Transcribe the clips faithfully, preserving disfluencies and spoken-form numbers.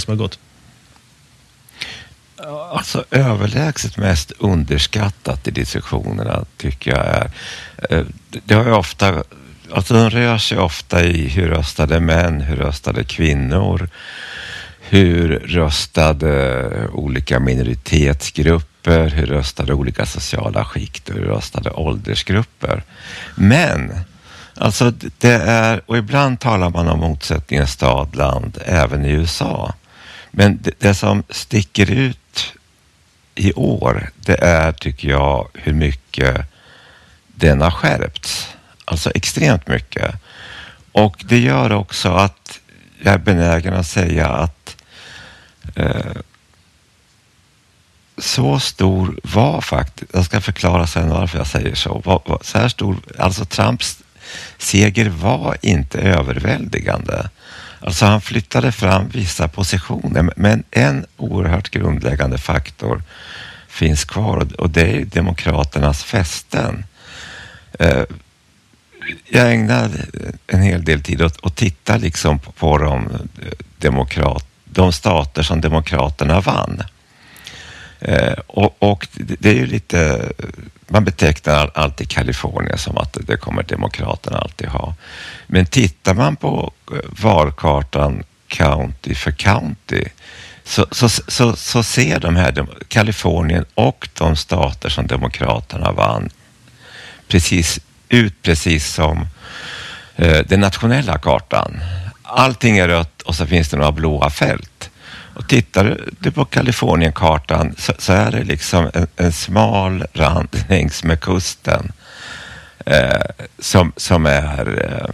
som har gått? Alltså överlägset mest underskattat i diskussionerna tycker jag är, det har ju ofta, alltså de rör sig ofta i hur röstade män, hur röstade kvinnor, hur röstade olika minoritetsgrupper, hur röstade olika sociala skikt och hur röstade åldersgrupper. Men alltså det är, och ibland talar man om motsättningen stad-land även i U S A. Men det, det som sticker ut i år, det är tycker jag hur mycket den har skärpts. Alltså extremt mycket. Och det gör också att jag är benägen att säga att eh, så stor var faktiskt, jag ska förklara sen varför jag säger så, var, var, så här stor, alltså Trumps seger var inte överväldigande. Alltså han flyttade fram vissa positioner, men en oerhört grundläggande faktor finns kvar och det är demokraternas fästen. Jag ägnade en hel del tid åt att titta liksom på de, demokrat, de stater som demokraterna vann. Och, och det är ju lite, man betecknar alltid Kalifornien som att det kommer demokraterna alltid ha. Men tittar man på valkartan county för county så, så, så, så ser de här Kalifornien och de stater som demokraterna vann precis ut precis som eh, den nationella kartan. Allting är rött och så finns det några blåa fält. Och tittar du på Kalifornienkartan så, så är det liksom en, en smal rand längs med kusten eh, som, som är eh,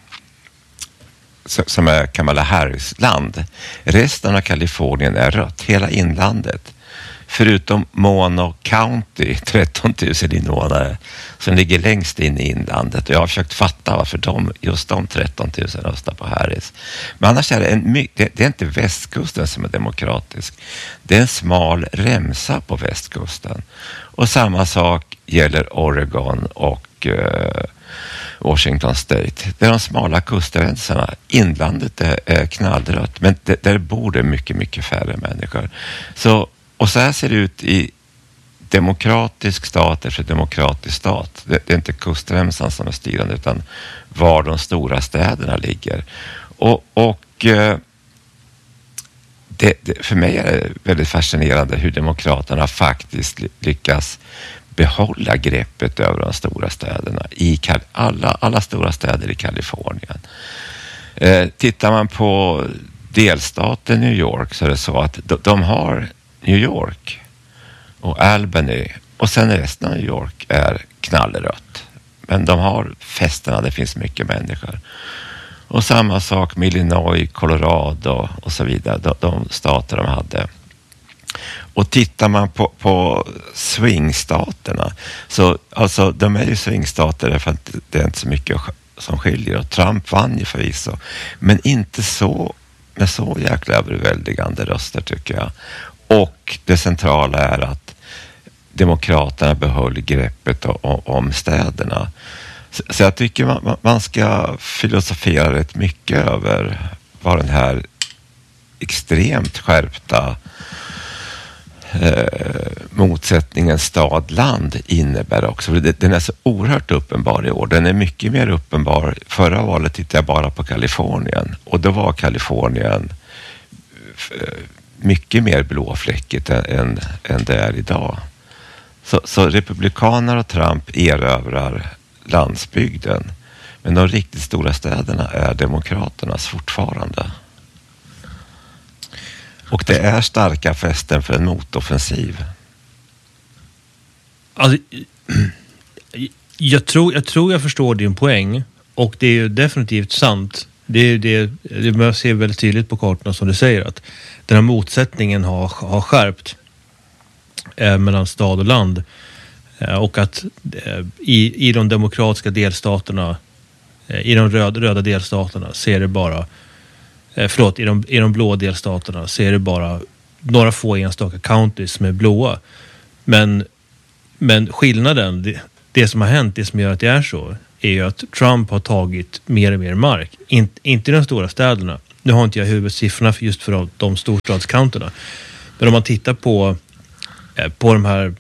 som är Kamala Harris land. Resten av Kalifornien är rött, hela inlandet. Förutom Mono County, tretton tusen invånare, som ligger längst in i inlandet. Och jag har försökt fatta varför de, just de tretton tusen röstar på Harris. Men annars är det, en, det, det är inte västkusten som är demokratisk. Det är en smal remsa på västkusten. Och samma sak gäller Oregon och eh, Washington State. Det är de smala kustremsorna. Inlandet är, är knallrött, men det, där bor det mycket, mycket färre människor. Så och så här ser det ut i demokratisk stat efter demokratisk stat. Det, det är inte kustremsan som är styrande utan var de stora städerna ligger. Och, och eh, det, det, för mig är det väldigt fascinerande hur demokraterna faktiskt lyckas behålla greppet över de stora städerna. I alla, alla stora städer i Kalifornien. Eh, tittar man på delstaten New York så är det så att de, de har New York och Albany och sen resten av New York är knallrött. Men de har festerna, det finns mycket människor. Och samma sak med Illinois, Colorado och så vidare, de, de stater de hade. Och tittar man på, på swingstaterna så alltså de är ju swingstater därför att det är inte så mycket som skiljer. Och Trump vann ju förvisso, men inte så med så jäkla överväldigande röster tycker jag. Och det centrala är att demokraterna behöll greppet om städerna. Så jag tycker man, man ska filosofera rätt mycket över vad den här extremt skärpta eh, motsättningen stad-land innebär också. Den är så oerhört uppenbar i år. Den är mycket mer uppenbar. Förra valet tittade jag bara på Kalifornien och då var Kalifornien mycket mer blåfläckigt än, än det är idag. Så, så republikaner och Trump erövrar landsbygden. Men de riktigt stora städerna är demokraternas fortfarande. Och det är starka fästen för en motoffensiv. Alltså, jag, tror, jag tror jag förstår din poäng. Och det är ju definitivt sant. Det är det, det man ser väldigt tydligt på kartorna som du säger att den här motsättningen har, har skärpt eh, mellan stad och land eh, och att eh, i, i de demokratiska delstaterna eh, i de röda, röda delstaterna ser det bara eh, förlåt, i de, i de blå delstaterna ser det bara några få enstaka counties som är blåa men, men skillnaden det, det som har hänt, det som gör att det är så är ju att Trump har tagit mer och mer mark. In, inte i de stora städerna, nu har inte jag huvudsiffrorna för just för de, de storstadscounterna. Men om man tittar på, eh, på de här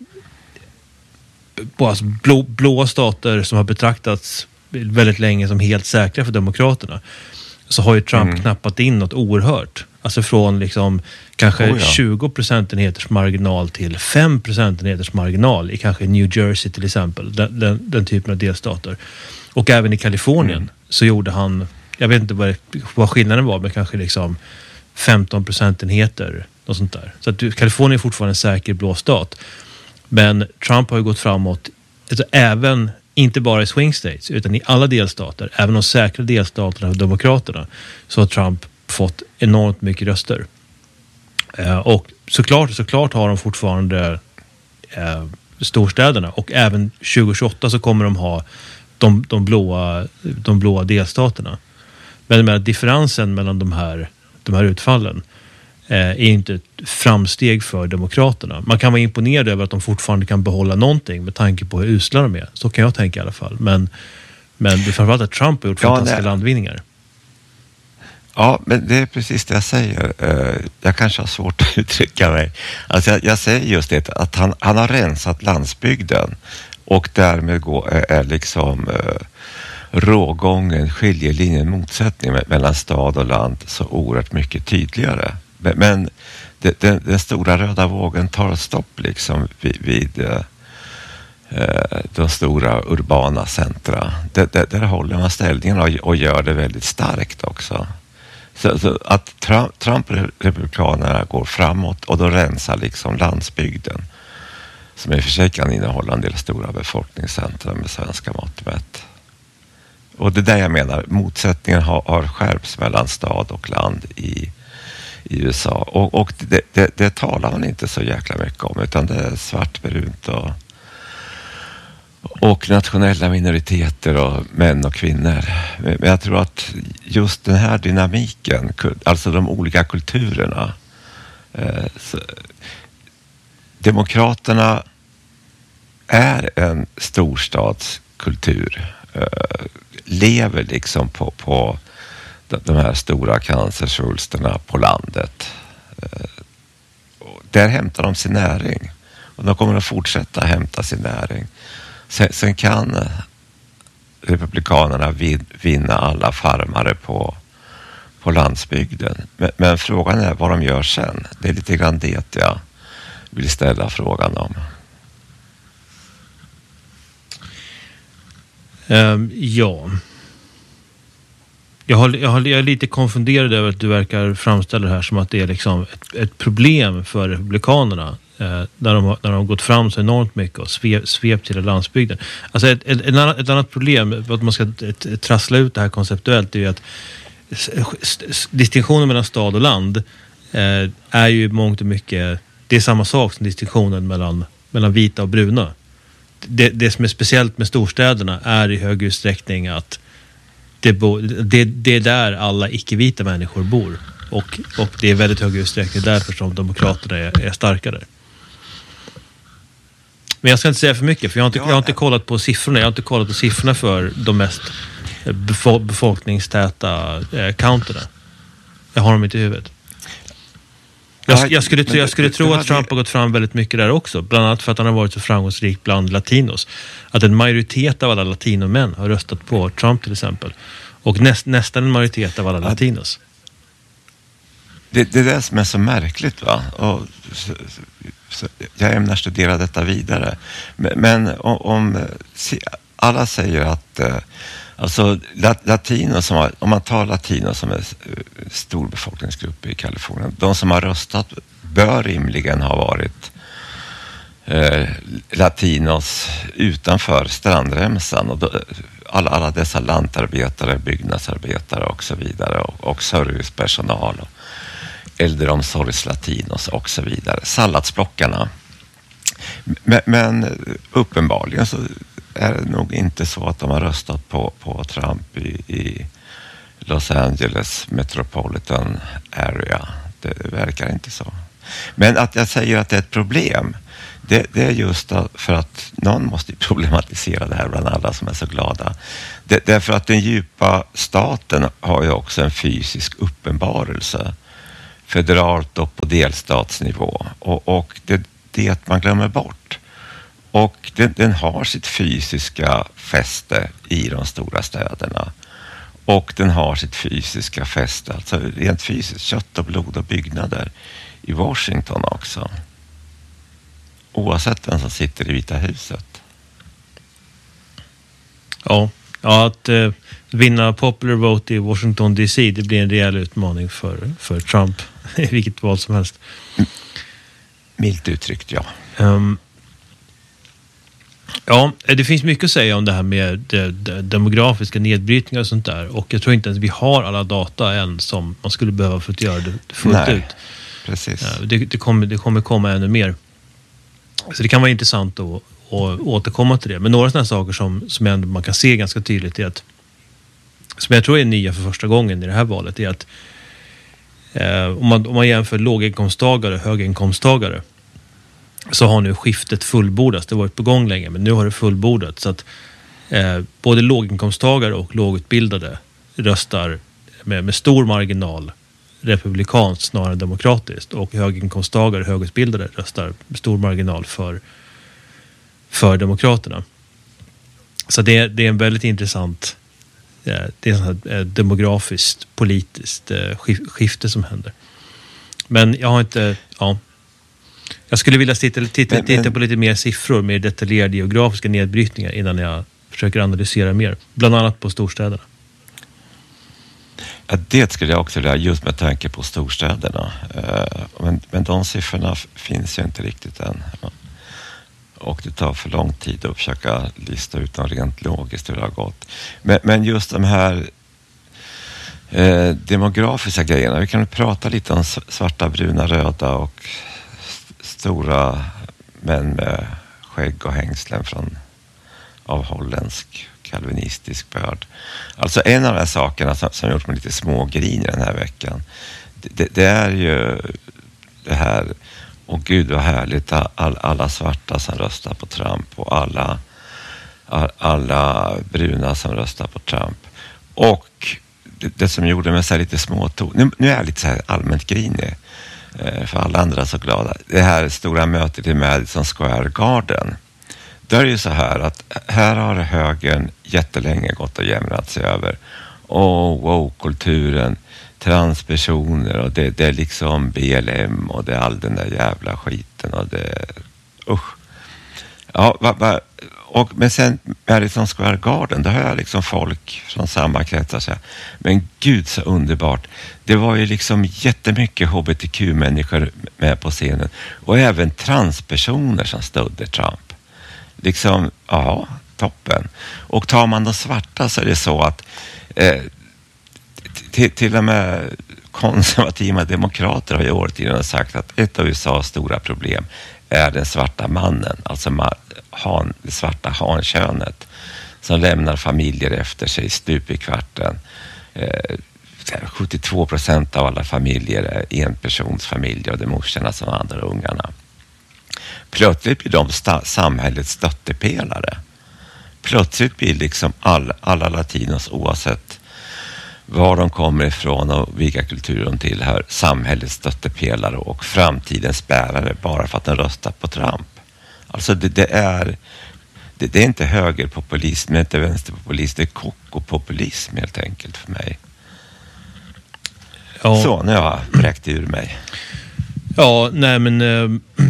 på alltså blå, blåa stater som har betraktats väldigt länge som helt säkra för demokraterna, så har ju Trump mm. knappat in något oerhört. Alltså från liksom kanske oh ja. tjugo procentenheters marginal till fem procentenheters marginal i kanske New Jersey till exempel. Den, den, den typen av delstater. Och även i Kalifornien mm. så gjorde han, jag vet inte vad, vad skillnaden var, men kanske liksom femton procentenheter och sånt där. Så att Kalifornien är fortfarande en säker blå stat. Men Trump har ju gått framåt, alltså även, inte bara i swing states, utan i alla delstater, även de säkra delstaterna av demokraterna, så har Trump fått enormt mycket röster. Eh, och såklart, såklart har de fortfarande eh, storstäderna, och även tjugo tjugoåtta så kommer de ha de, de, blåa, de blåa delstaterna. Men med differensen mellan de här, de här utfallen eh, är inte ett framsteg för demokraterna. Man kan vara imponerad över att de fortfarande kan behålla någonting med tanke på hur usla de är. Så kan jag tänka i alla fall. Men, men det är framförallt att Trump har gjort fantastiska ja, landvinningar. Ja, men det är precis det jag säger. Jag kanske har svårt att uttrycka mig. Alltså jag, jag säger just det, att han, han har rensat landsbygden, och därmed går, är liksom rågången, skiljelinjen, motsättning mellan stad och land så oerhört mycket tydligare. Men, men det, den, den stora röda vågen tar stopp liksom vid, vid eh, de stora urbana centra. Det, det, där håller man ställningen och, och gör det väldigt starkt också. Så, så att Trump, Trump och republikanerna går framåt och då rensar liksom landsbygden, som i och för sig kan innehålla en del stora befolkningscentra med svenska mått mätt. Och det där jag menar, motsättningen har, har skärpts mellan stad och land i, i U S A. Och, och det, det, det talar man inte så jäkla mycket om, utan det är svartbrunt och, och nationella minoriteter och män och kvinnor. Men jag tror att just den här dynamiken, alltså de olika kulturerna, eh, så, demokraterna är en storstadskultur, eh, lever liksom på, på de här stora cancersvulsterna på landet. Eh, där hämtar de sin näring, och de kommer att fortsätta hämta sin näring. Sen, sen kan republikanerna vid, vinna alla farmare på, på landsbygden. Men, men frågan är vad de gör sen. Det är lite grann det jag vill ställa frågan om. Um, ja. Jag, har, jag, har, jag är lite konfunderad över att du verkar framställa det här som att det är liksom ett, ett problem för republikanerna. Eh, när, de, när de har gått fram så enormt mycket och svep, svep till landsbygden. Alltså ett, ett, ett, annat, ett annat problem, att man ska ett, ett, trassla ut det här konceptuellt, är ju att distinktionen mellan stad och land eh, är ju mångt och mycket, det är samma sak som distinktionen mellan, mellan vita och bruna. Det, det som är speciellt med storstäderna är i hög utsträckning att det, bo, det, det är där alla icke-vita människor bor. Och, och det är väldigt hög utsträckning därför som demokraterna är, är starkare. Men jag ska inte säga för mycket, för jag har inte, jag har inte kollat på siffrorna. Jag har inte kollat på siffrorna för de mest befol- befolkningstäta eh, counterna. Jag har dem inte i huvudet. Jag, jag skulle, jag skulle tro att Trump har gått fram väldigt mycket där också. Bland annat för att han har varit så framgångsrik bland latinos. Att en majoritet av alla latinomän har röstat på Trump till exempel. Och näst, nästan en majoritet av alla latinos. Det, det är det som är så märkligt, va? Och så, så, jag ämnar studera detta vidare. Men, men om, om alla säger att alltså latinos, som har, om man tar latinos som är stor befolkningsgrupp i Kalifornien, de som har röstat bör rimligen ha varit eh, latinos utanför strandremsan, och då, alla, alla dessa lantarbetare, byggnadsarbetare och så vidare, och, och servicepersonal och äldreomsorgslatinos och så vidare, salladsplockarna. Men, men uppenbarligen så är det nog inte så att de har röstat på, på Trump i, i Los Angeles Metropolitan Area. Det verkar inte så. Men att jag säger att det är ett problem, Det, det är just för att någon måste problematisera det här bland alla som är så glada. Det, därför att den djupa staten har ju också en fysisk uppenbarelse. Federalt och på delstatsnivå. Och, och det är det man glömmer bort. Och den, den har sitt fysiska fäste i de stora städerna. Och den har sitt fysiska fäste, alltså rent fysiskt, kött och blod och byggnader i Washington också. Oavsett vem som sitter i Vita huset. Ja, ja att eh, vinna popular vote i Washington D C, det blir en rejäl utmaning för, för Trump i vilket val som helst. Milt uttryckt, ja. Um, ja, det finns mycket att säga om det här med de, de, demografiska nedbrytningar och sånt där. Och jag tror inte att vi har alla data än som man skulle behöva för att göra det fullt Nej, ut. Precis. Ja, det, det, kommer, det kommer komma ännu mer. Så det kan vara intressant att, att återkomma till det. Men några sådana saker som, som ändå man kan se ganska tydligt är att, som jag tror är nya för första gången i det här valet, är att eh, om, man, om man jämför låginkomsttagare och höginkomsttagare, så har nu skiftet fullbordats. Det har varit på gång länge, men nu har det fullbordats. Så att eh, både låginkomsttagare och lågutbildade röstar med, med stor marginal republikanskt snarare än demokratiskt. Och höginkomsttagare och högutbildade röstar med stor marginal för, för demokraterna. Så det, det är en väldigt intressant eh, det är ett eh, demografiskt, politiskt eh, skifte som händer. Men jag har inte... Ja, jag skulle vilja titta, titta, men, titta men, på lite mer siffror, mer detaljerade geografiska nedbrytningar innan jag försöker analysera mer. Bland annat på storstäderna. Ja, det skulle jag också vilja, just med tanke på storstäderna. Men, men de siffrorna finns ju inte riktigt än. Och det tar för lång tid att försöka lista ut dem rent logiskt hur det har gått. Men, men just de här eh, demografiska grejerna. Vi kan prata lite om svarta, bruna, röda och stora män med skägg och hängslen från av holländsk kalvinistisk börd. Alltså en av de här sakerna som, som gjort mig lite smågrin den här veckan, det, det är ju det här, åh gud vad härligt, all, alla svarta som röstar på Trump och alla, all, alla bruna som röstar på Trump. Och det, det som gjorde mig så här lite småtog, nu, nu är jag lite så här allmänt grinig, för alla andra så glada. Det här stora mötet i Madison Square Garden. Där är det ju så här att här har högern jättelänge gått och jämrat sig över. Åh, wow, kulturen, transpersoner och det, det är liksom B L M och det är all den där jävla skiten och det, usch. Ja, va, va, och, men sen Madison Square Garden, då hör jag liksom folk från samma kretsar säga, men gud så underbart. Det var ju liksom jättemycket H B T Q-människor med på scenen och även transpersoner som stödde Trump. Liksom, ja, toppen. Och tar man de svarta så är det så att eh, till, till och med konservativa demokrater har i årtionden sagt att ett av U S A:s stora problem är den svarta mannen, alltså han, det svarta hankönet som lämnar familjer efter sig stup i kvarten. Eh, sjuttiotvå procent av alla familjer är enpersonsfamiljer och det är morsorna som andra ungarna. Plötsligt blir de sta- samhällets stöttepelare. Plötsligt blir liksom all, alla latinos, oavsett var de kommer ifrån och vilka kulturer de tillhör, samhällets stöttepelare och framtidens bärare bara för att de röstar på Trump. Alltså det, det är det, det är inte högerpopulism, det är inte vänsterpopulism, det är kokopopulism helt enkelt för mig. Ja. Så, nu har jag bräckt ur mig. Ja, nej men äh,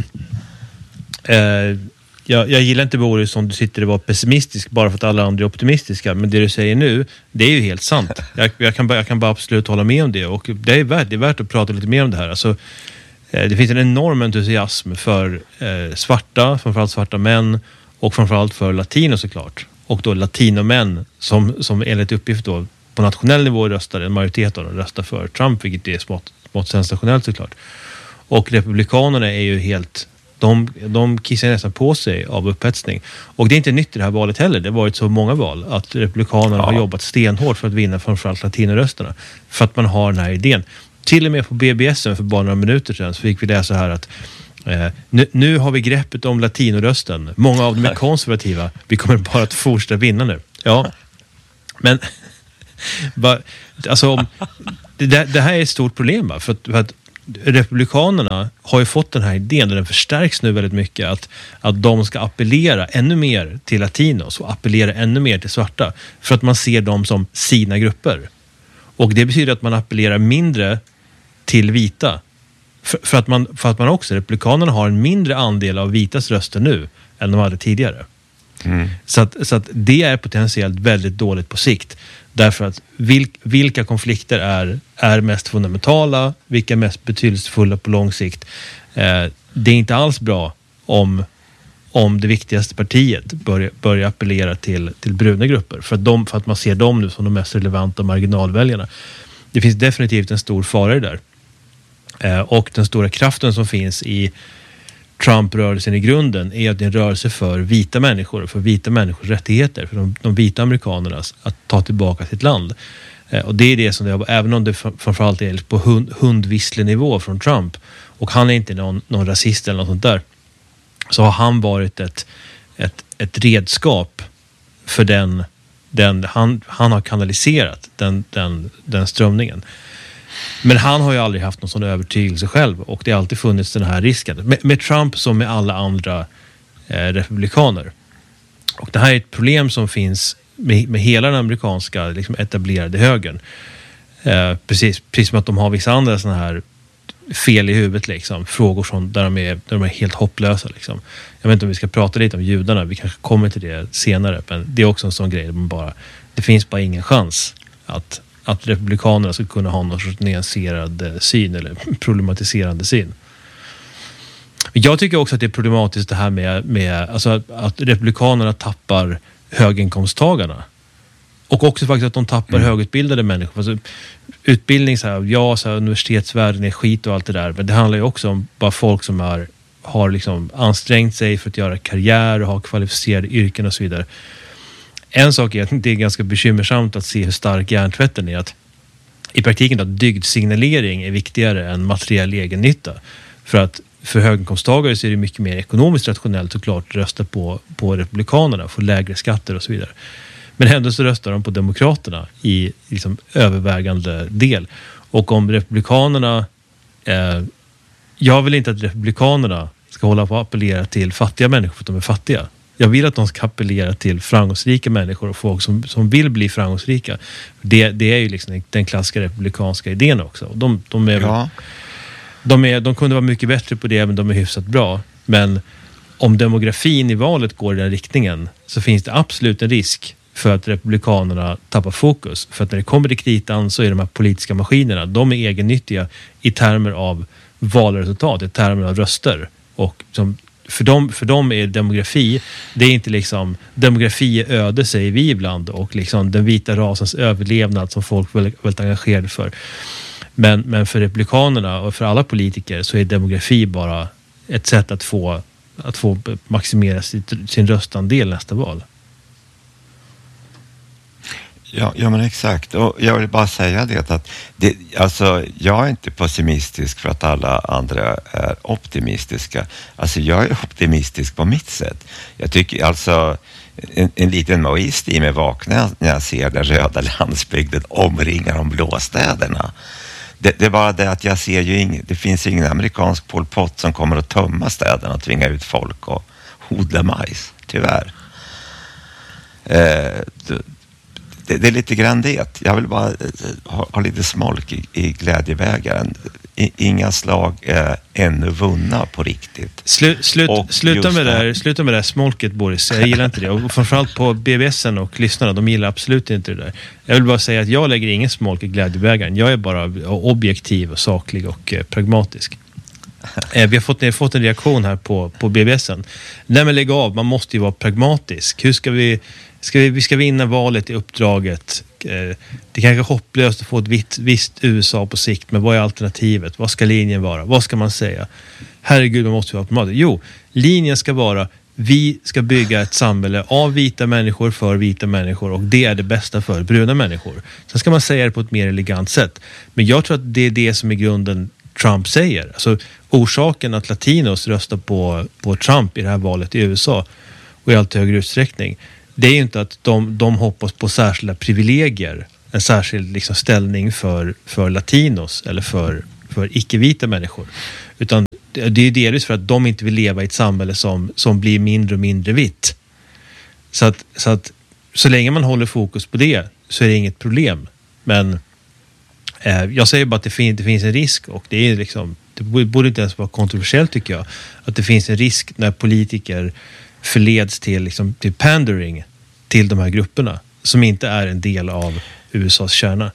äh, jag, jag gillar inte Boris som du sitter och var pessimistisk bara för att alla andra är optimistiska, men det du säger nu, det är ju helt sant. Jag, jag, kan, bara, jag kan bara absolut hålla med om det, och det är värt, det är värt att prata lite mer om det här. Alltså, äh, det finns en enorm entusiasm för äh, svarta, framförallt svarta män och framförallt för latino såklart. Och då latinomän som, som enligt uppgift då på nationell nivå röstar, en majoritet av dem röstar för Trump, vilket är smått, smått sensationellt såklart. Och republikanerna är ju helt, de, de kissar nästan på sig av upphetsning. Och det är inte nytt i det här valet heller. Det har varit så många val att republikanerna ja. har jobbat stenhårt för att vinna framförallt latinorösterna. För att man har den här idén. Till och med på B B S för bara några minuter sedan så fick vi läsa här att Eh, nu, nu har vi greppet om latinorösten. Många av dem är konservativa. Vi kommer bara att fortsätta vinna nu. Ja, men bara, alltså, om, det, det här är ett stort problem. Va? För, att, för att republikanerna har ju fått den här idén, och den förstärks nu väldigt mycket, att, att de ska appellera ännu mer till latinos och appellera ännu mer till svarta, för att man ser dem som sina grupper. Och det betyder att man appellerar mindre till vita. För, för, att man, för att man också, republikanerna har en mindre andel av vitas röster nu än de hade tidigare. Mm. Så, att, så att det är potentiellt väldigt dåligt på sikt. Därför att vil, vilka konflikter är, är mest fundamentala, vilka är mest betydelsefulla på lång sikt. Eh, det är inte alls bra om, om det viktigaste partiet börjar, börjar appellera till, till bruna grupper. För att, de, för att man ser dem nu som de mest relevanta marginalväljarna. Det finns definitivt en stor fara i det där. Eh, och den stora kraften som finns i Trump-rörelsen i grunden är att det är en rörelse för vita människor, för vita människors rättigheter, för de, de vita amerikanernas att ta tillbaka sitt land. Eh, och det är det som det är, även om det framförallt är på hund, hundvisslenivå från Trump, och han är inte någon, någon rasist eller något sånt där, så har han varit ett, ett, ett redskap för den, den han, han har kanaliserat den, den, den strömningen. Men han har ju aldrig haft någon sån övertygelse själv, och det har alltid funnits den här risken. Med, med Trump som med alla andra eh, republikaner. Och det här är ett problem som finns med, med hela den amerikanska liksom, etablerade högern. Eh, precis, precis som att de har vissa andra såna här fel i huvudet, liksom. Frågor som, där, de är, där de är helt hopplösa. Liksom. Jag vet inte om vi ska prata lite om judarna, vi kanske kommer till det senare. Men det är också en sån grej, man bara, det finns bara ingen chans att att republikanerna ska kunna ha någon sorts nyanserad syn eller problematiserande syn. Jag tycker också att det är problematiskt det här med, med alltså att, att republikanerna tappar höginkomsttagarna. Och också faktiskt att de tappar mm. högutbildade människor. Alltså, utbildning, så här, ja, så här, universitetsvärlden är skit och allt det där. Men det handlar ju också om bara folk som är, har liksom ansträngt sig för att göra karriär och ha kvalificerade yrken och så vidare. En sak är att det är ganska bekymmersamt att se hur stark hjärntvätten är, att i praktiken att dygdsignalering är viktigare än materiell egennytta. För att för höginkomsttagare så är det mycket mer ekonomiskt rationellt såklart rösta på, på republikanerna, få lägre skatter och så vidare. Men ändå så röstar de på demokraterna i liksom övervägande del. Och om republikanerna eh, jag vill inte att republikanerna ska hålla på att appellera till fattiga människor för att de är fattiga. Jag vill att de ska appellera till framgångsrika människor och folk som, som vill bli framgångsrika. Det, det är ju liksom den klassiska republikanska idén också. De, de, är, ja. de, är, de kunde vara mycket bättre på det, men de är hyfsat bra. Men om demografin i valet går i den riktningen så finns det absolut en risk för att republikanerna tappar fokus. För att när det kommer till kritan så är de här politiska maskinerna, de är egennyttiga i termer av valresultat, i termer av röster. Och som För dem, för dem är demografi, det är inte liksom, demografi är öde, säger vi ibland, och liksom den vita rasens överlevnad som folk är väldigt, väldigt engagerade för. Men, men för republikanerna och för alla politiker så är demografi bara ett sätt att få, att få maximera sitt, sin röstandel nästa val. Ja, ja, men exakt. Och jag vill bara säga det att det, alltså, jag är inte pessimistisk för att alla andra är optimistiska. Alltså jag är optimistisk på mitt sätt. Jag tycker alltså en, en liten maoist i mig vaknar när jag ser den röda landsbygden omringa de blå städerna. Det, det är bara det att jag ser ju ing, det finns ingen amerikansk Pol Pot som kommer att tömma städerna och tvinga ut folk och odla majs, tyvärr. Eh, det, Det, det är lite grann det. Jag vill bara ha, ha lite smolk i, i glädjevägaren. I, inga slag är ännu vunna på riktigt. Slu, slut, sluta, med det här, sluta med det här smolket, Boris. Jag gillar inte det. Och framförallt på B B S:en och lyssnarna, de gillar absolut inte det där. Jag vill bara säga att jag lägger ingen smolk i glädjevägaren. Jag är bara objektiv och saklig och eh, pragmatisk. Eh, vi har fått, vi har fått en reaktion här på, på B B S:en. Nej, men lägg av, man måste ju vara pragmatisk. Hur ska vi... Ska vi, vi ska vinna valet i uppdraget. Det är kanske hopplöst att få ett vitt, visst U S A på sikt, men vad är alternativet? Vad ska linjen vara? Vad ska man säga? Herregud, man måste vara på mat. Jo, linjen ska vara: vi ska bygga ett samhälle av vita människor för vita människor, och det är det bästa för bruna människor. Sen ska man säga det på ett mer elegant sätt. Men jag tror att det är det som i grunden Trump säger. Alltså orsaken att latinos röstar på, på Trump i det här valet i U S A och i allt högre utsträckning, det är ju inte att de, de hoppas på särskilda privilegier, en särskild liksom ställning för, för latinos eller för, för icke-vita människor. Utan det är ju delvis för att de inte vill leva i ett samhälle som, som blir mindre och mindre vitt. Så att, så att så länge man håller fokus på det så är det inget problem. Men eh, jag säger bara att det, fin- det finns en risk, och det är liksom, det borde inte ens vara kontroversiellt tycker jag, att det finns en risk när politiker förleds till, liksom, till pandering till de här grupperna som inte är en del av U S A:s kärna.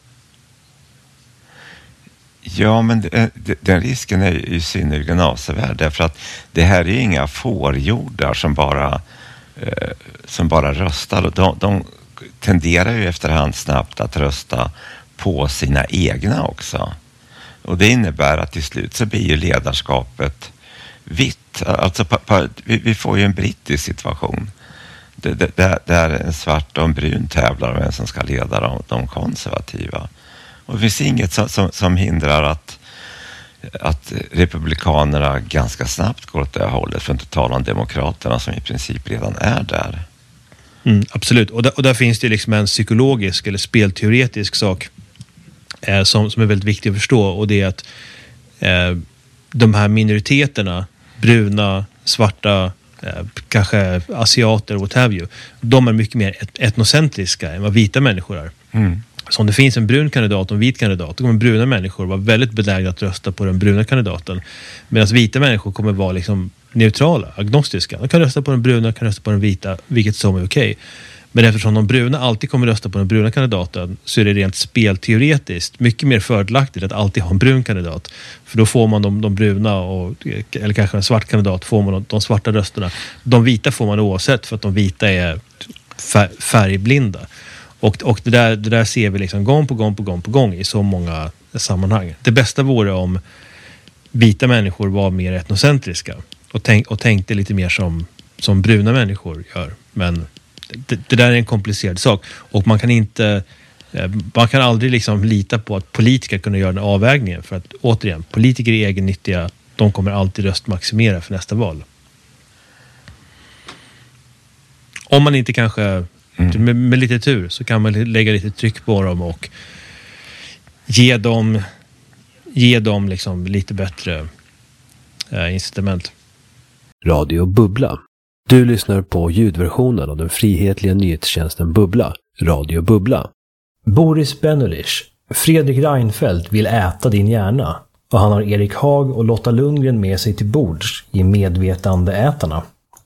Ja, men det, den risken är ju synnerligen avsevärd, därför att det här är inga fårjordar som bara, eh, som bara röstar. De, de tenderar ju efterhand snabbt att rösta på sina egna också. Och det innebär att till slut så blir ju ledarskapet vitt. Alltså, pa, pa, vi, vi får ju en brittisk situation där, där, där en svart och en brun tävlar om vem som ska leda de, de konservativa. Och det finns inget som, som, som hindrar att, att republikanerna ganska snabbt går åt det hållet, för att inte tala om demokraterna som i princip redan är där. Mm, absolut. Och där, och där finns det liksom en psykologisk eller spelteoretisk sak eh, som, som är väldigt viktig att förstå, och det är att eh, de här minoriteterna, bruna, svarta, eh, kanske asiater, what have you, de är mycket mer et- etnocentriska än vad vita människor är. Mm. Så om det finns en brun kandidat och en vit kandidat, då kommer bruna människor vara väldigt benägna att rösta på den bruna kandidaten. Medan vita människor kommer vara liksom neutrala, agnostiska. De kan rösta på den bruna, kan rösta på den vita, vilket som är okej. Men eftersom de bruna alltid kommer rösta på den bruna kandidaten, så är det rent spelteoretiskt mycket mer fördelaktigt att alltid ha en brun kandidat. För då får man de, de bruna, och, eller kanske en svart kandidat, får man de, de svarta rösterna. De vita får man oavsett, för att de vita är fär, färgblinda. Och, och det, där, det där ser vi liksom gång på gång på gång på gång i så många sammanhang. Det bästa vore om vita människor var mer etnocentriska och, tänk, och tänkte lite mer som, som bruna människor gör. Men det, det där är en komplicerad sak. Och man kan inte man kan aldrig liksom lita på att politiker kunna göra den avvägningen. För att återigen, politiker är egennyttiga. De kommer alltid röstmaximera för nästa val. Om man inte kanske Mm. Med, med lite tur så kan man lägga lite tryck på dem och ge dem ge dem liksom lite bättre eh, incitament. Radio Bubbla. Du lyssnar på ljudversionen av den frihetliga nyhetstjänsten Bubbla. Radio Bubbla. Boris Benulich. Fredrik Reinfeldt vill äta din hjärna, och han har Erik Haag och Lotta Lundgren med sig till bords i Medvetandeätarna.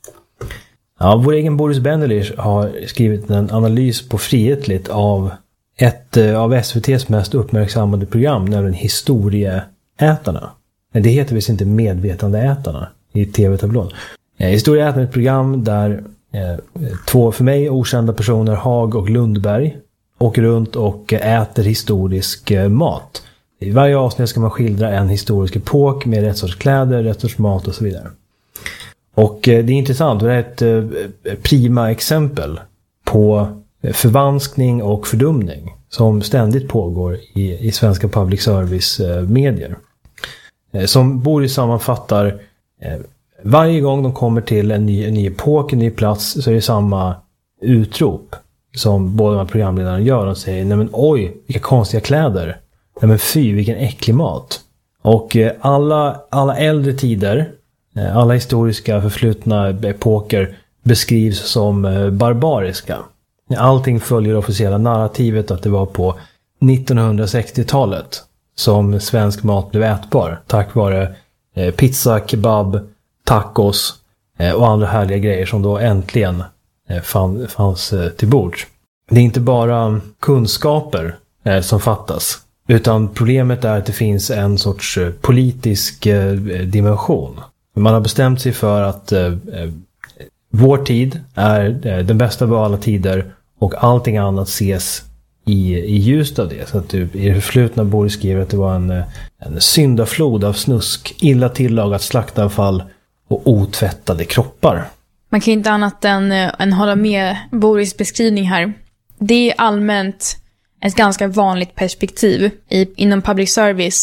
Ja, vår egen Boris Benulich har skrivit en analys på Frihetligt av ett av S V T:s mest uppmärksammade program, nämligen Historieätarna. Men det heter visst inte Medvetandeätarna i tv-tablån. Historieätarna är ett program där eh, två för mig okända personer, Haag och Lundberg, åker runt och äter historisk eh, mat. I varje avsnitt ska man skildra en historisk epok med rätt sorts kläder, rätt sorts mat och så vidare. Och det är intressant, det är ett prima exempel på förvanskning och fördumning som ständigt pågår i, i svenska public service medier. Som Boris sammanfattar, varje gång de kommer till en ny, en ny epok, en ny plats, så är det samma utrop som båda de här programledarna gör. De säger, nej men oj, vilka konstiga kläder. Nej men fy, vilken äcklig mat. Och alla, alla äldre tider, alla historiska förflutna epoker beskrivs som barbariska. Allting följer det officiella narrativet att det var på nittonhundrasextiotalet som svensk mat blev ätbar. Tack vare pizza, kebab, tacos och andra härliga grejer som då äntligen fanns till bords. Det är inte bara kunskaper som fattas, utan problemet är att det finns en sorts politisk dimension. Man har bestämt sig för att eh, vår tid är eh, den bästa av alla tider, och allting annat ses i, i ljuset av det. Så att du, i det förflutna Boris skriver att det var en, en syndaflod av snusk, illa tillagat slaktavfall och otvättade kroppar. Man kan inte annat än, än hålla med Boris beskrivning här. Det är allmänt ett ganska vanligt perspektiv i, inom public service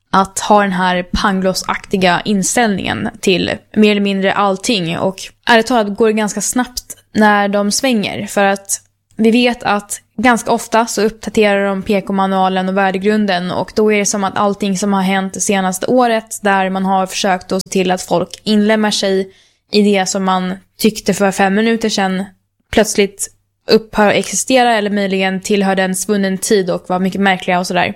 att ha den här panglåsaktiga inställningen till mer eller mindre allting. Och ärligt talat går det ganska snabbt när de svänger. För att vi vet att ganska ofta så uppdaterar de P K-manualen och värdegrunden. Och då är det som att allting som har hänt det senaste året, där man har försökt att se till att folk inlämnar sig i det som man tyckte för fem minuter sedan, plötsligt upphör att existera eller möjligen tillhör den svunnen tid och var mycket märkliga och sådär.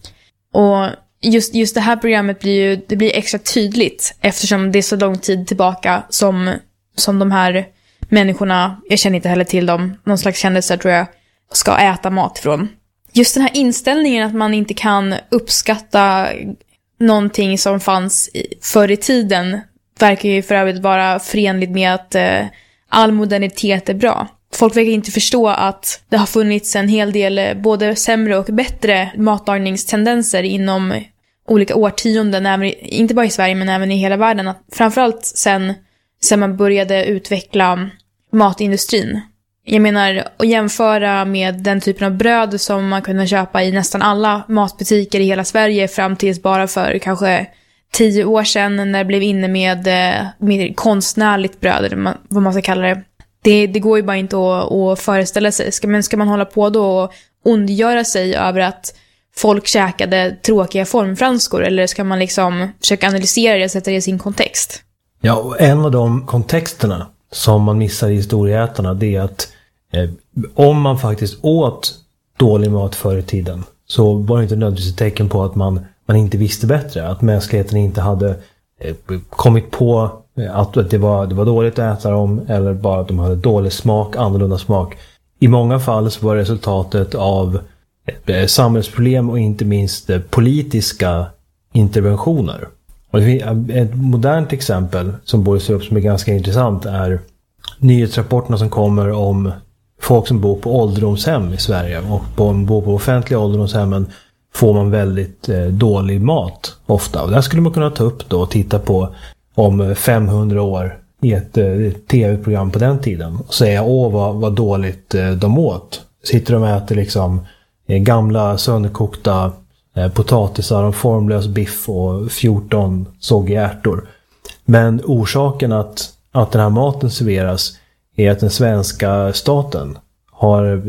Och just, just det här programmet blir ju det blir extra tydligt eftersom det är så lång tid tillbaka som, som de här människorna, jag känner inte heller till dem, någon slags kändisar tror jag, ska äta mat från. Just den här inställningen att man inte kan uppskatta någonting som fanns i, förr i tiden verkar ju för övrigt vara förenligt med att eh, all modernitet är bra. Folk verkar inte förstå att det har funnits en hel del både sämre och bättre matlagningstendenser inom olika årtionden, även, inte bara i Sverige men även i hela världen. Att framförallt sen, sen man började utveckla matindustrin. Jag menar, att jämföra med den typen av bröd som man kunde köpa i nästan alla matbutiker i hela Sverige fram tills bara för kanske tio år sedan när det blev inne med, med konstnärligt bröd, eller vad man ska kalla det. Det, det går ju bara inte att, att föreställa sig. Ska, men ska man hålla på då och ondgöra sig över att folk käkade tråkiga formfranskor, eller ska man liksom försöka analysera det och sätta det i sin kontext? Ja, och en av de kontexterna som man missar i historieätarna, det är att eh, om man faktiskt åt dålig mat förr i tiden så var det inte nödvändigtvis ett tecken på att man, man inte visste bättre. Att mänskligheten inte hade eh, kommit på att det var, det var dåligt att äta dem, eller bara att de hade dålig smak, annorlunda smak. I många fall så var det resultatet av eh, samhällsproblem och inte minst eh, politiska interventioner. Och ett modernt exempel som borde se upp som är ganska intressant är nyhetsrapporterna som kommer om folk som bor på ålderdomshem i Sverige. Och på, bor på offentliga ålderdomshemmen får man väldigt eh, dålig mat ofta. Och där skulle man kunna ta upp då och titta på om femhundra år i ett eh, tv-program på den tiden. Och säga, åh vad, vad dåligt eh, de åt. Sitter de och äter liksom eh, gamla sönderkokta eh, potatisar och formlös biff och fjorton sågiga ärtor. Men orsaken att, att den här maten serveras är att den svenska staten har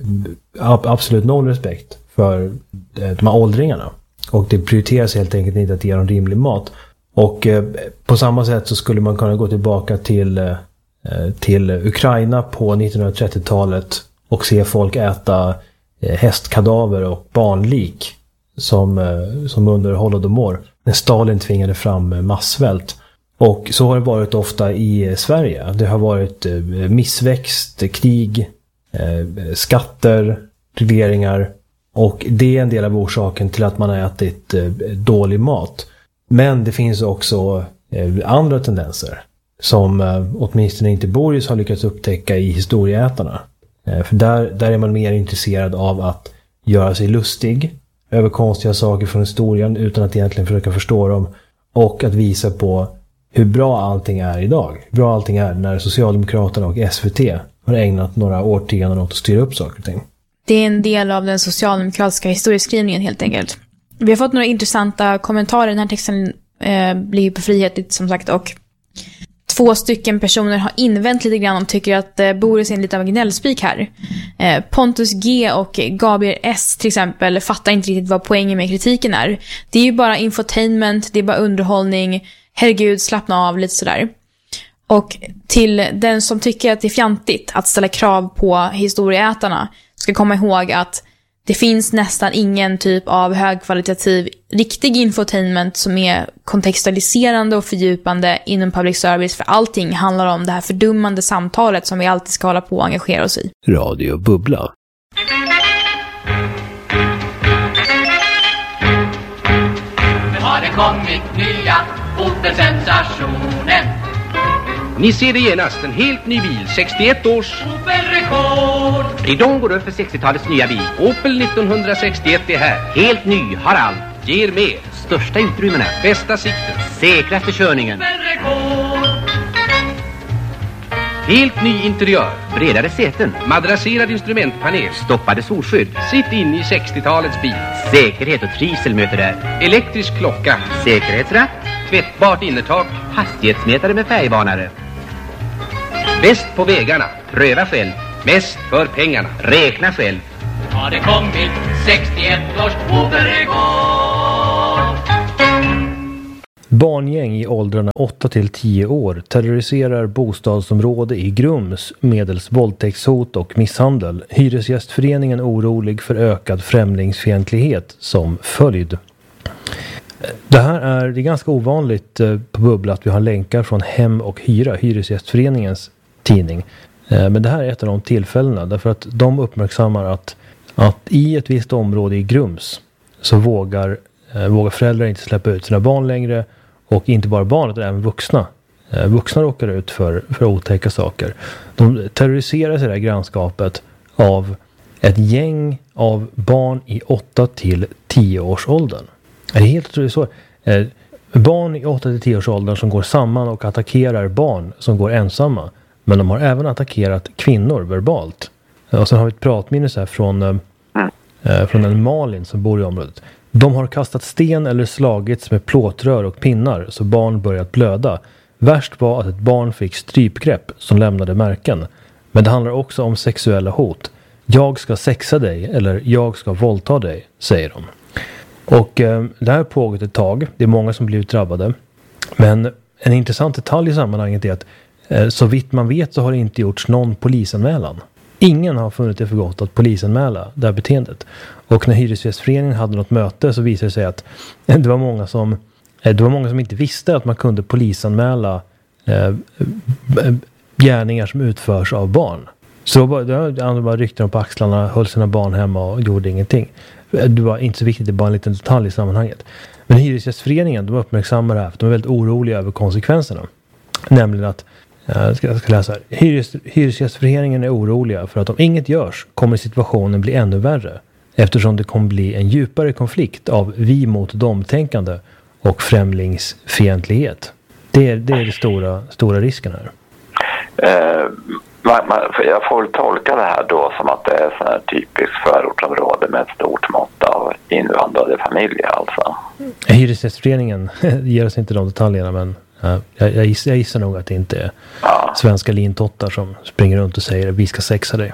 absolut noll respekt för de här åldringarna. Och det prioriteras helt enkelt inte att ge dem rimlig mat. Och eh, på samma sätt så skulle man kunna gå tillbaka till, eh, till Ukraina på nittonhundratrettiotalet och se folk äta eh, hästkadaver och barnlik som, eh, som under Holodomor när Stalin tvingade fram massvält. Och så har det varit ofta i Sverige. Det har varit eh, missväxt, krig, eh, skatter, regleringar. Och det är en del av orsaken till att man har ätit eh, dålig mat. Men det finns också eh, andra tendenser som eh, åtminstone inte Boris har lyckats upptäcka i historieätarna. Eh, för där, där är man mer intresserad av att göra sig lustig över konstiga saker från historien utan att egentligen försöka förstå dem. Och att visa på hur bra allting är idag. Hur bra allting är när Socialdemokraterna och S V T har ägnat några årtionden åt att styra upp saker och ting. Det är en del av den socialdemokratiska historieskrivningen helt enkelt. Vi har fått några intressanta kommentarer. Den här texten eh, blir på frihet som sagt, och två stycken personer har invänt lite grann och tycker att eh, Boris är en lite av en gnällspik här. Eh, Pontus G och Gabriel S till exempel fattar inte riktigt vad poängen med kritiken är. Det är ju bara infotainment, det är bara underhållning. Herregud, slappna av lite sådär. Och till den som tycker att det är fjantigt att ställa krav på historieätarna ska komma ihåg att det finns nästan ingen typ av högkvalitativ riktig infotainment som är kontextualiserande och fördjupande inom public service, för allting handlar om det här fördummande samtalet som vi alltid ska hålla på och engagera oss i. Radio Bubbla. Nu har det kommit nya Opel-sensationen. Ni ser det genast, en helt ny bil, sextioett års Opel-rekord. Ridån går upp för sextiotalets nya bil. Opel nittonhundrasextioett är här. Helt ny, har allt, ger mer. Största utrymmena, bästa sikten, säkraste körningen. Opel-rekord. Helt ny interiör, bredare säten, madrasserad instrumentpanel, stoppade solskydd. Sitt in i sextiotalets bil. Säkerhet och trivsel möter där. Elektrisk klocka, säkerhetsratt, tvättbart innertak, hastighetsmätare med färgvarnare. Bäst på vägarna, pröva själv. Mest för pengarna, räkna själv. Har det kommit sextioett års Oberigård? Barngäng i åldrarna åtta till tio år terroriserar bostadsområde i Grums medels våldtäktshot och misshandel. Hyresgästföreningen orolig för ökad främlingsfientlighet som följd. Det här är, det är ganska ovanligt på Bubbla att vi har länkar från Hem och Hyra, Hyresgästföreningens tidning. Men det här är ett av de tillfällena därför att de uppmärksammar att, att i ett visst område i Grums så vågar, vågar föräldrar inte släppa ut sina barn längre. Och inte bara barn utan även vuxna. Eh, vuxna råkar ut för, för otäcka saker. De terroriseras i det här grannskapet av ett gäng av barn i åtta till tio års åldern. Det är helt otroligt så. Eh, barn i åtta till tio års åldern som går samman och attackerar barn som går ensamma. Men de har även attackerat kvinnor verbalt. Eh, och sen har vi ett pratminne så här från, eh, eh, från en Malin som bor i området. De har kastat sten eller slagits med plåtrör och pinnar så barn börjat blöda. Värst var att ett barn fick strypgrepp som lämnade märken. Men det handlar också om sexuella hot. Jag ska sexa dig eller jag ska våldta dig, säger de. Och eh, det här har pågått ett tag. Det är många som blivit drabbade. Men en intressant detalj i sammanhanget är att eh, så vitt man vet så har det inte gjorts någon polisanmälan. Ingen har funnit det för gott att polisanmäla det här beteendet. Och när Hyresgästföreningen hade något möte så visade det sig att det var många som, det var många som inte visste att man kunde polisanmäla eh, gärningar som utförs av barn. Så bara, det bara ryckte de på axlarna, höll sina barn hemma och gjorde ingenting. Det var inte så viktigt, det var en liten detalj i sammanhanget. Men Hyresgästföreningen, de uppmärksammar det här för de är väldigt oroliga över konsekvenserna. Nämligen att Jag ska, jag ska läsa här. Hyres, Hyresgästföreningen är oroliga för att om inget görs kommer situationen bli ännu värre. Eftersom det kommer bli en djupare konflikt av vi mot dem-tänkande och främlingsfientlighet. Det är, det är den stora, stora risken här. Eh, man, man, jag får väl tolka det här då som att det är sån här typiskt förortsområde med ett stort mått av invandrade familjer alltså. Hyresgästföreningen ger oss inte de detaljerna men Ja, jag, jag, gissar, jag gissar nog att det inte är ja. svenska lintottar som springer runt och säger att vi ska sexa dig.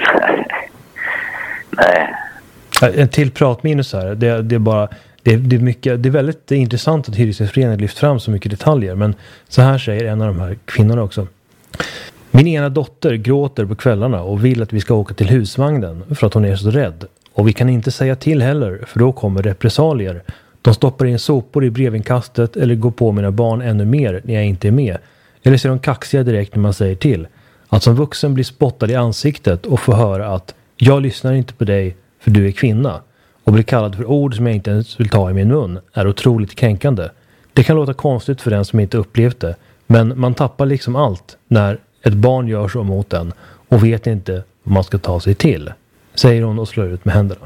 Nej. En till pratminus här. Det, det, är bara, det, det, är mycket, det är väldigt intressant att Hyresgästföreningen lyft fram så mycket detaljer. Men så här säger en av de här kvinnorna också. Min ena dotter gråter på kvällarna och vill att vi ska åka till husvagnen för att hon är så rädd. Och vi kan inte säga till heller för då kommer repressalier. De stoppar in sopor i brevinkastet eller går på mina barn ännu mer när jag inte är med. Eller så är de kaxiga direkt när man säger till. Att som vuxen bli spottad i ansiktet och få höra att jag lyssnar inte på dig för du är kvinna. Och bli kallad för ord som jag inte ens vill ta i min mun är otroligt kränkande. Det kan låta konstigt för den som inte upplevt det. Men man tappar liksom allt när ett barn gör så mot en och vet inte vad man ska ta sig till. Säger hon och slår ut med händerna.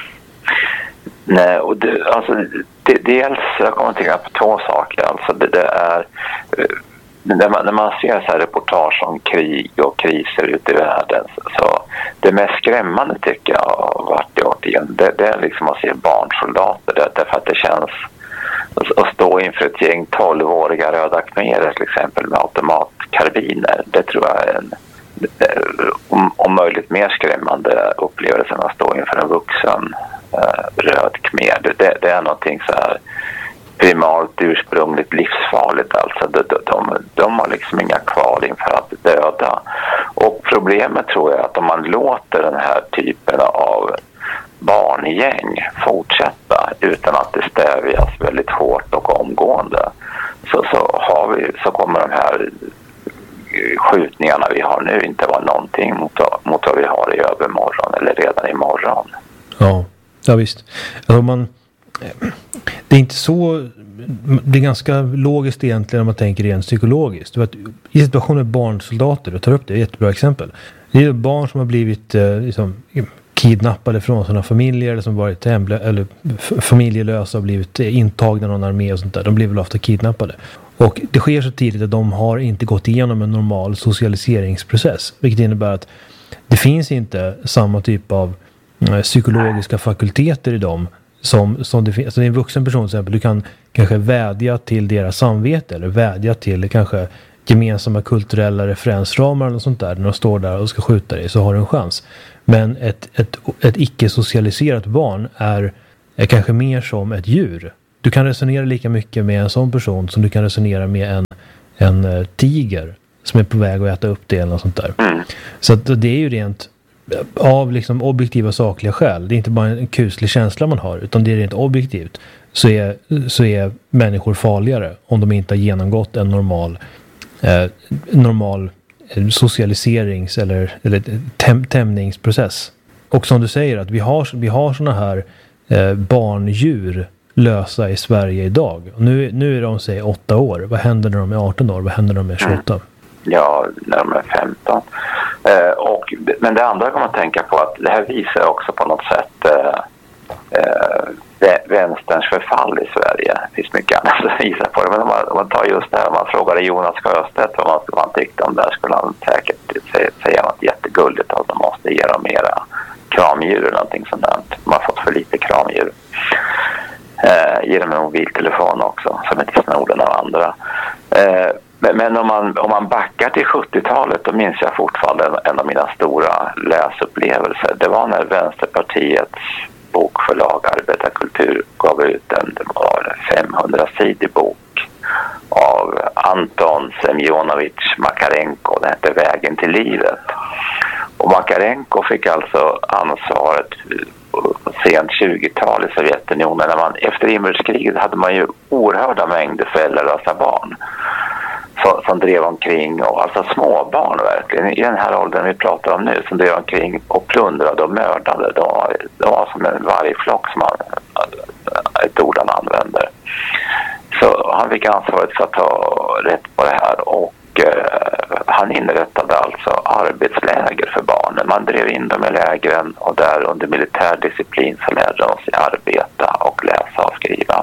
Nej, och det, alltså, det, dels, jag kommer att tänka på två saker. Alltså det, det är, när man, när man ser så här reportage om krig och kriser ute i världen så, så det mest skrämmande tycker jag har varit i årtionden, det, det är liksom att se barnsoldater det, därför att det känns att stå inför ett gäng tolvåriga röda khmerer till exempel med automatkarbiner. Det tror jag är en om, om möjligt mer skrämmande upplevelse än att stå inför en vuxen uh, röd khmer. Det, det är någonting så här primalt ursprungligt livsfarligt alltså. De, de, de, de har liksom inga kval inför att döda. Och problemet tror jag att om man låter den här typen av barngäng fortsätta utan att det stävjas väldigt hårt och omgående så, så, har vi, så kommer de här skjutningarna vi har nu inte vara någonting mot, mot vad vi har i övermorgon eller redan imorgon. Ja, ja visst. Alltså man, det är inte så, det är ganska logiskt egentligen om man tänker rent psykologiskt. Du vet, i situationen med barnsoldater, du tar upp det, ett jättebra exempel. Det är barn som har blivit eh, liksom, kidnappade från sådana familjer eller som varit hemlö- eller f- familjelösa och blivit intagna någon armé och sånt där. De blir väl ofta kidnappade. Och det sker så tidigt att de har inte gått igenom en normal socialiseringsprocess. Vilket innebär att det finns inte samma typ av eh, psykologiska fakulteter i dem som, som det finns, alltså det är en vuxen person till exempel, du kan kanske vädja till deras samvete eller vädja till kanske gemensamma kulturella referensramar eller sånt där, när de står där och ska skjuta dig, så har du en chans. Men ett, ett, ett icke-socialiserat barn är, är kanske mer som ett djur. Du kan resonera lika mycket med en sån person som du kan resonera med en, en uh, tiger som är på väg att äta upp det eller något sånt där. Mm. Så att det är ju rent av liksom objektiva sakliga skäl. Det är inte bara en kuslig känsla man har, utan det är rent objektivt. Så är, så är människor farligare om de inte har genomgått en normal eh, normal socialiserings- eller, eller täm, tämningsprocess. Och som du säger, att vi har, vi har såna här eh, barndjur lösa i Sverige idag. Och nu, nu är de, säg, åtta år. Vad händer när de är arton år? Vad händer när de är tjugoåtta? Mm. Ja, när de är femton. Eh, och, men det andra kan man tänka på att det här visar också på något sätt eh, eh, vänsterns förfall i Sverige. Det finns mycket annat att visa på det. Men om man, om man tar just det här, om man frågade Jonas Sjöstedt vad man, vad man tyckte om det här, skulle han säkert säga, säga något jättegulligt att man måste ge dem mera kramdjur eller någonting sånt där. Man har fått för lite kramdjur. Eh, ge dem en mobiltelefon också, som inte snor av andra. Eh, men men om, man, om man backar till sjuttiotalet, då minns jag fortfarande en, en av mina stora läsupplevelser. Det var när Vänsterpartiets bokförlag Arbetarkultur gav ut en femhundra-sidig bok av Anton Semjonovich Makarenko. Det hette Vägen till livet. Och Makarenko fick alltså ansvaret på sent tjugotal i Sovjetunionen. När man, efter inbördeskriget hade man ju oerhörda mängder föräldralösa barn som, som drev omkring, och alltså småbarn verkligen, i den här åldern vi pratar om nu, som drev omkring och plundrade och mördade. Det var, det var som en vargflock, som man, ett ord han använder. Så han fick ansvaret för att ta rätt på det här, och eh, han inrättade alltså arbetsläger för barnen. Man drev in dem i lägren, och där under militärdisciplin så lärde de sig arbeta och läsa och skriva.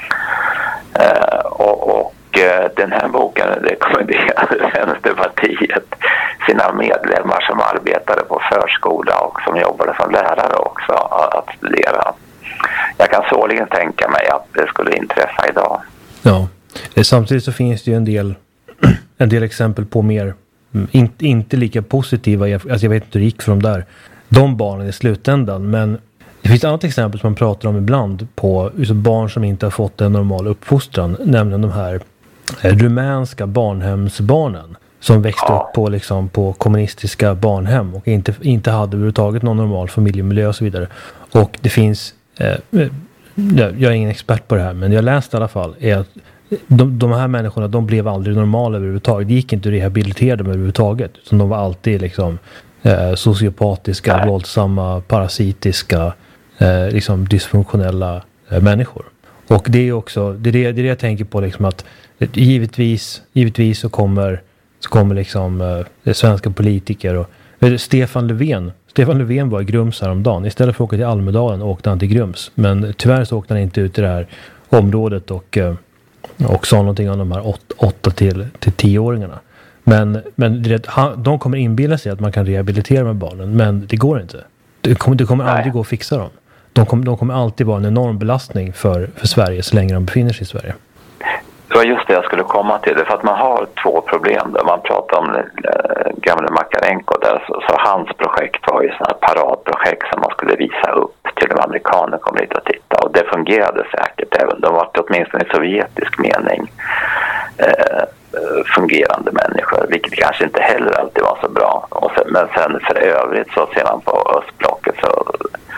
Eh, och, och den här boken rekommenderade Vänsterpartiet sina medlemmar som arbetade på förskola och som jobbade som lärare också att studera. Jag kan såligen tänka mig att det skulle inträffa idag. Ja, samtidigt så finns det ju en del, en del exempel på mer, inte, inte lika positiva, alltså jag vet inte hur det gick för de där, de barnen i slutändan, men det finns ett annat exempel som man pratar om ibland på barn som inte har fått en normal uppfostran, nämligen de här rumänska barnhemsbarnen som växte upp på, liksom, på kommunistiska barnhem och inte, inte hade överhuvudtaget någon normal familjemiljö och så vidare. Och det finns, eh, jag är ingen expert på det här, men jag läste i alla fall, är att de, de här människorna, de blev aldrig normala överhuvudtaget. Det gick inte att rehabilitera dem överhuvudtaget, utan de var alltid liksom eh, sociopatiska, Nej. våldsamma, parasitiska, eh, liksom dysfunktionella eh, människor. Och det är också, det är det, det är det jag tänker på, liksom, att givetvis, givetvis så kommer, så kommer liksom eh, svenska politiker och Stefan Löfven, Stefan Löfven var i Grums häromdagen. Istället för att åka till Almedalen åkte han till Grums. Men tyvärr så åkte han inte ut i det här området och, eh, och sa någonting om de här åt, åtta till, till tioåringarna. Men, men det, han, de kommer inbilla sig att man kan rehabilitera med barnen, men det går inte. Det kommer, det kommer aldrig gå att fixa dem. De kommer, de kommer alltid vara en enorm belastning för, för Sverige så länge de befinner sig i Sverige. Det var just det jag skulle komma till. Det för att man har två problem där. Man pratar om äh, gamla Makarenko där, så, så hans projekt var ju sådana paradprojekt som man skulle visa upp till de amerikaner kom hit och titta. Och det fungerade säkert även. De var åtminstone i sovjetisk mening äh, fungerande människor, vilket kanske inte heller alltid var så bra. Och sen, men sen för övrigt så ser man på östblocket så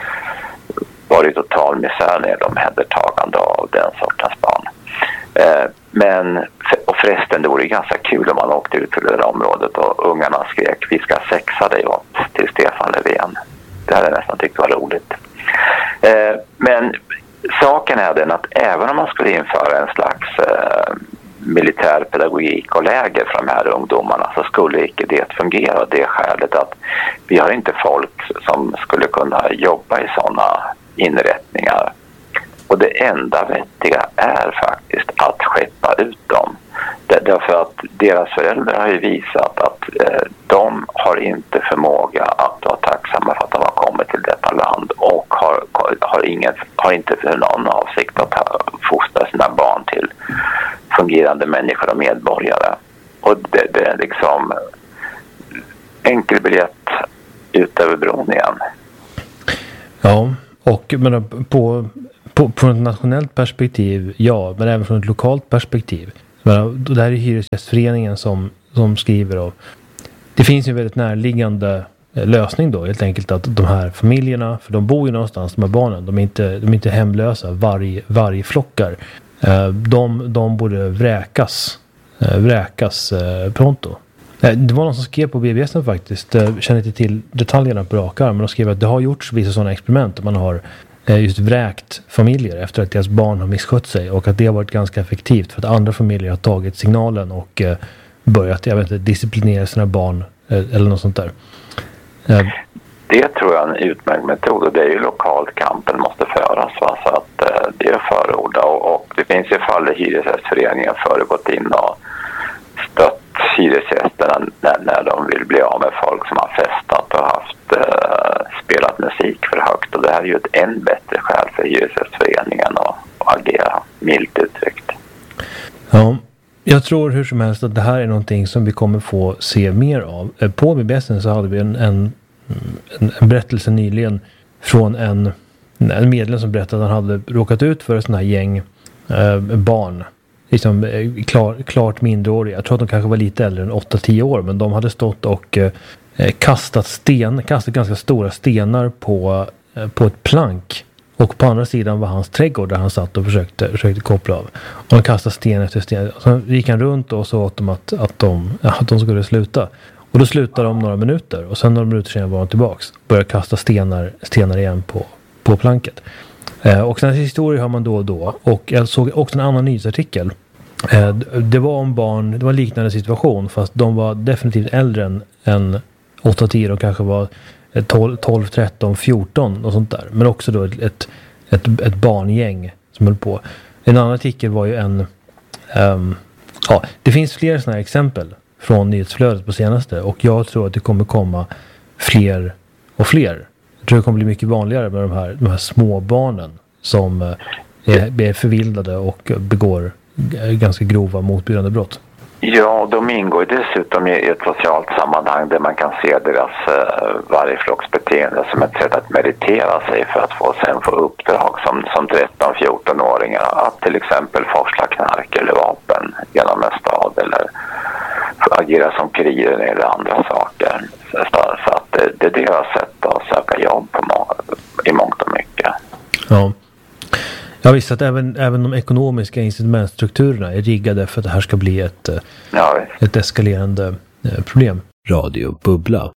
var det total misär när de händertagande av den sortens barn. Men, och förresten, det vore ganska kul om man åkte ut till det där området och ungarna skrek, vi ska sexa dig åt, till Stefan Löfven. Det hade jag nästan tyckt var roligt. Men saken är den att även om man skulle införa en slags militär pedagogik och läger för de här ungdomarna, så skulle inte det fungera. Det är skälet att vi har inte folk som skulle kunna jobba i sådana inrättningar. Och det enda vettiga är faktiskt att skeppa ut dem. Därför att deras föräldrar har ju visat att eh, de har inte förmåga att vara tacksamma för att de har kommit till detta land och har, har, ingen, har inte för någon avsikt att ha, fostra sina barn till fungerande människor och medborgare. Och det, det är liksom enkel biljett ut över bron igen. Ja, och men på, på, på ett nationellt perspektiv, ja, men även från ett lokalt perspektiv. Men det här är Hyresgästföreningen som, som skriver och det finns ju en väldigt närliggande lösning då, helt enkelt att de här familjerna, för de bor ju någonstans, de här barnen, de är inte, de är inte hemlösa, varg, vargflockar. De, de borde vräkas, vräkas pronto. Det var någon som skrev på B B S faktiskt, jag känner inte till detaljerna på rak arm, men de skrev att det har gjorts vissa sådana experiment. Man har just vräkt familjer efter att deras barn har misskött sig och att det har varit ganska effektivt för att andra familjer har tagit signalen och börjat, jag vet inte, disciplinera sina barn eller något sånt där. Det tror jag är en utmärkt metod och det är ju lokalt kampen måste föras, va? Så att eh, det är förorda och, och det finns ju fall där Hyresgästföreningen före gått in och stött hyresgästerna när, när de vill bli av med folk som har festat och haft eh, spelat musik för högt, och det här är ju ett än bättre skäl för Hyresgästföreningen att, att agera, milt uttryckt. Ja, jag tror hur som helst att det här är någonting som vi kommer få se mer av. På B B S så hade vi en, en, en berättelse nyligen från en, en medlem som berättade att han hade råkat ut för ett sånt här gäng eh, barn. Liksom klar, klart mindreåriga. Jag tror att de kanske var lite äldre än åtta tio år, men de hade stått och eh, kastat sten, kastat ganska stora stenar på, eh, på ett plank. Och på andra sidan var hans trädgård där han satt och försökte, försökte koppla av. Och han kastade sten efter sten. Så gick han runt och så åt dem att, att, de, att de skulle sluta. Och då slutade de några minuter. Och sen några minuter senare var de tillbaks. Började kasta stenar, stenar igen på, på planket. Eh, och sen historier har man då och då. Och jag såg också en annan nyhetsartikel. Eh, det var om barn, det var en liknande situation. Fast de var definitivt äldre än, än åtta tio. De kanske var tolv, tretton, fjorton och sånt där. Men också då ett, ett, ett, ett barngäng som höll på. En annan artikel var ju en... Um, ja, det finns fler sådana här exempel från nyhetsflödet på senaste. Och jag tror att det kommer komma fler och fler. Jag tror det kommer bli mycket vanligare med de här, de här små barnen som är, är förvildade och begår ganska grova motbjudande brott. Ja, de ingår dessutom i ett socialt sammanhang där man kan se deras uh, vargflocksbeteende som ett sätt att meritera sig för att få, sen få uppdrag som, som tretton fjorton-åringar att till exempel forsla knark eller vapen genom en stad eller agera som kurirer eller andra saker. Så, så att det, det är deras sätt att söka jobb på må- i mångt och mycket. Ja. Jag visste att även, även de ekonomiska incitamentstrukturerna är riggade för att det här ska bli ett, ja, ett eskalerande problem. Radio Bubbla.